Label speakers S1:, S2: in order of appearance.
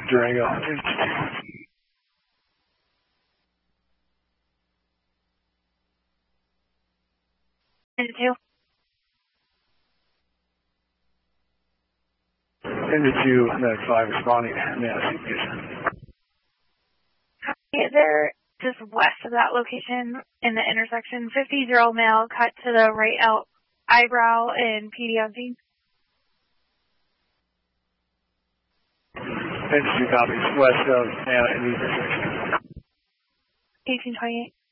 S1: Durango.
S2: Engine 2.
S1: Engine 2, Medic 5 responding. May I see, please?
S2: They're just west of that location in the intersection. 50-year-old male cut to the right out eyebrow and PD on scene.
S1: Engine 2 copies west of Anna in the intersection.
S2: 1828.